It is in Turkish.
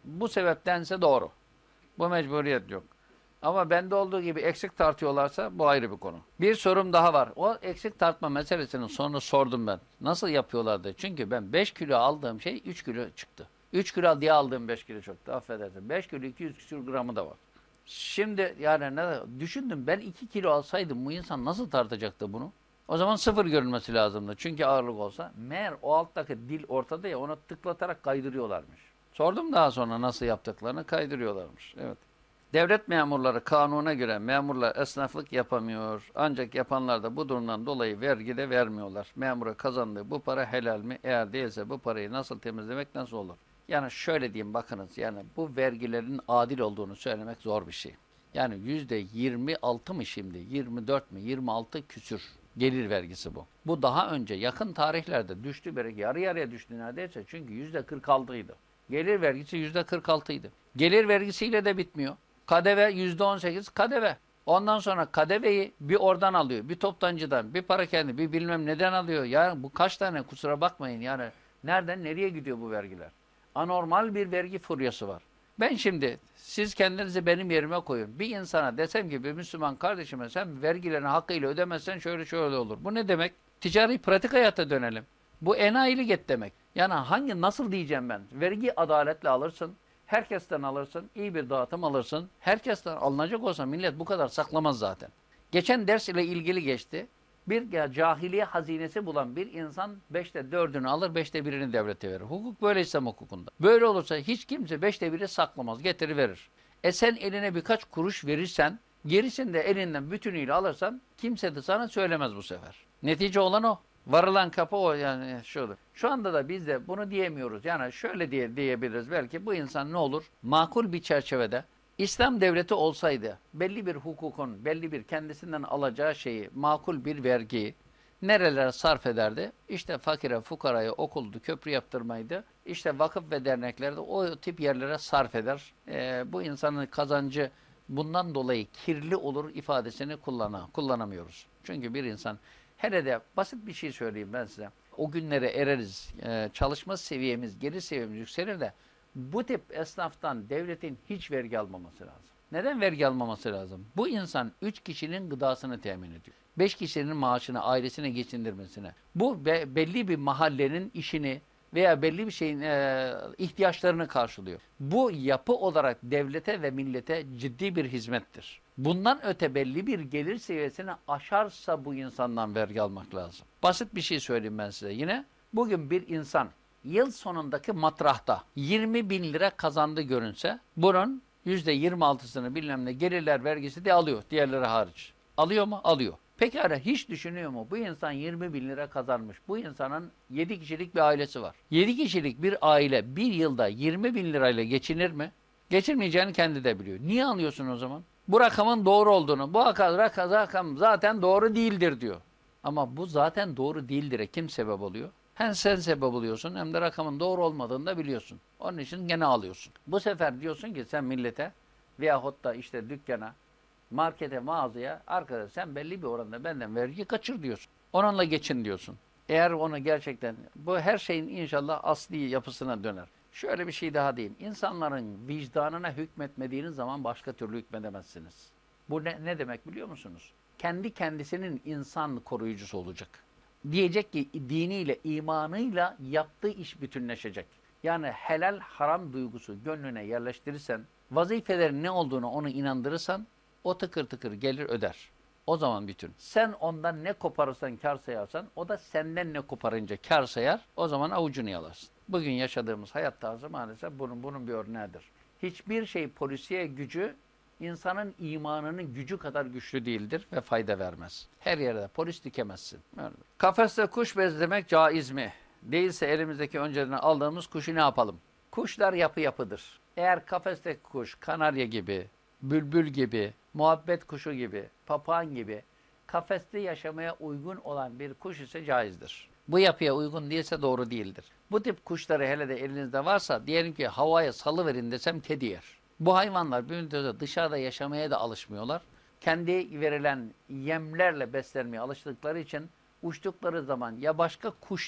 Bu sebeptense doğru. Bu mecburiyet yok. Ama bende olduğu gibi eksik tartıyorlarsa bu ayrı bir konu. Bir sorum daha var. O eksik tartma meselesinin sonra sordum ben. Nasıl yapıyorlardı? Çünkü ben 5 kilo aldığım şey 3 kilo çıktı. 3 kilo diye aldığım 5 kilo çıktı. Affedersin. 5 kilo 200 küsur gramı da var. Şimdi yani düşündüm, ben 2 kilo alsaydım bu insan nasıl tartacaktı bunu? O zaman sıfır görünmesi lazımdı. Çünkü ağırlık olsa. Meğer o alttaki dil ortada ya, onu tıklatarak kaydırıyorlarmış. Sordum daha sonra nasıl yaptıklarını, kaydırıyorlarmış. Evet. Devlet memurları kanuna göre memurlar esnaflık yapamıyor. Ancak yapanlar da bu durumdan dolayı vergi de vermiyorlar. Memura kazandığı bu para helal mi? Eğer değilse bu parayı nasıl temizlemek, nasıl olur? Yani şöyle diyeyim, bakınız, yani bu vergilerin adil olduğunu söylemek zor bir şey. Yani %26 mı şimdi? 24 mi? 26 küsür gelir vergisi bu. Bu daha önce yakın tarihlerde düştü, belki yarı yarıya düştü neredeyse. Çünkü %46'ydı. Gelir vergisi %46'ydı. Gelir vergisiyle de bitmiyor. KDV %18 KDV. Ondan sonra KDV'yi bir oradan alıyor, bir toptancıdan, bir parakende, bir bilmem neden alıyor. Ya bu kaç tane, kusura bakmayın yani, nereden nereye gidiyor bu vergiler? Anormal bir vergi furyası var. Ben şimdi, siz kendinizi benim yerime koyun. Bir insana desem ki, bir Müslüman kardeşime, sen vergilerini hakkıyla ödemezsen şöyle şöyle olur. Bu ne demek? Ticari pratik hayata dönelim. Bu enayilik et demek. Yani nasıl diyeceğim ben? Vergi adaletle alırsın. Herkesten alırsın. İyi bir dağıtım alırsın. Herkesten alınacak olsa millet bu kadar saklamaz zaten. Geçen ders ile ilgili geçti. Bir cahiliye hazinesi bulan bir insan 4'ünü alır, 1'ini devlete verir. Hukuk böyle, İslam hukukunda. Böyle olursa hiç kimse 1'i saklamaz, getiriverir. Sen eline birkaç kuruş verirsen, gerisini de elinden bütünüyle alırsan, kimse de sana söylemez bu sefer. Netice olan o. Varılan kapı o, yani şudur. Şu anda da biz de bunu diyemiyoruz. Yani şöyle diyebiliriz belki, bu insan ne olur? Makul bir çerçevede İslam devleti olsaydı, belli bir hukukun, belli bir kendisinden alacağı şeyi, makul bir vergiyi nerelere sarf ederdi? İşte fakire, fukaraya okuldu, köprü yaptırmaydı. İşte vakıf ve derneklerde o tip yerlere sarf eder. Bu insanın kazancı bundan dolayı kirli olur ifadesini kullanamıyoruz. Çünkü bir insan, hele de basit bir şey söyleyeyim ben size. O günlere ereriz, çalışma seviyemiz, gelir seviyemiz yükselir de bu tip esnaftan devletin hiç vergi almaması lazım. Neden vergi almaması lazım? Bu insan 3 kişinin gıdasını temin ediyor. 5 kişinin maaşını, ailesine geçindirmesine. Bu belli bir mahallenin işini veya belli bir şeyin ihtiyaçlarını karşılıyor. Bu yapı olarak devlete ve millete ciddi bir hizmettir. Bundan öte belli bir gelir seviyesini aşarsa bu insandan vergi almak lazım. Basit bir şey söyleyeyim ben size yine. Bugün bir insan yıl sonundaki matrahta 20 bin lira kazandı görünse, bunun %26'sını bilmem ne gelirler vergisi de alıyor, diğerleri hariç. Alıyor mu? Alıyor. Pekala, hiç düşünüyor mu? Bu insan 20 bin lira kazanmış. Bu insanın 7 kişilik bir ailesi var. 7 kişilik bir aile bir yılda 20 bin lirayla geçinir mi? Geçirmeyeceğini kendi de biliyor. Niye alıyorsun o zaman? Bu rakamın doğru olduğunu, bu rakam zaten doğru değildir diyor. Ama bu zaten doğru değildir'e kim sebep oluyor? Hem sen sebep oluyorsun, hem de rakamın doğru olmadığını da biliyorsun. Onun için gene alıyorsun. Bu sefer diyorsun ki sen millete veyahut da işte dükkana, markete, mağazaya, arkadaş sen belli bir oranda benden vergi kaçır diyorsun. Onunla geçin diyorsun. Eğer onu gerçekten, bu her şeyin inşallah asli yapısına döner. Şöyle bir şey daha diyeyim. İnsanların vicdanına hükmetmediğiniz zaman başka türlü hükmedemezsiniz. Bu ne demek biliyor musunuz? Kendi kendisinin insan koruyucusu olacak. Diyecek ki diniyle, imanıyla yaptığı iş bütünleşecek. Yani helal haram duygusu gönlüne yerleştirirsen, vazifelerin ne olduğunu onu inandırırsan, o tıkır tıkır gelir öder. O zaman bütün. Sen ondan ne koparırsan kar sayarsan, o da senden ne koparınca kar sayar, o zaman avucunu yalarsın. Bugün yaşadığımız hayat tarzı maalesef bunun bir örneğidir. Hiçbir şey polisiye gücü insanın imanının gücü kadar güçlü değildir ve fayda vermez. Her yerde polis dikemezsin. Öyle. Kafeste kuş beslemek caiz mi? Değilse elimizdeki önceden aldığımız kuşu ne yapalım? Kuşlar yapıdır. Eğer kafesteki kuş kanarya gibi, bülbül gibi, muhabbet kuşu gibi, papağan gibi kafeste yaşamaya uygun olan bir kuş ise caizdir. Bu yapıya uygun değilse doğru değildir. Bu tip kuşları hele de elinizde varsa, diyelim ki havaya salıverin desem kedi yer. Bu hayvanlar bir müddet dışarıda yaşamaya da alışmıyorlar. Kendi verilen yemlerle beslenmeye alıştıkları için uçtukları zaman ya başka kuş